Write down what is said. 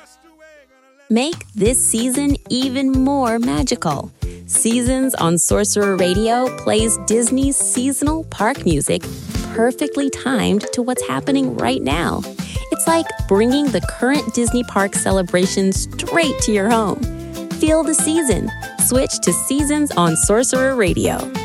Make this season even more magical. Seasons on Sorcerer Radio plays Disney's seasonal park music perfectly timed to what's happening right now. It's like bringing the current Disney park celebration straight to your home. Feel the season. Switch to Seasons on Sorcerer Radio.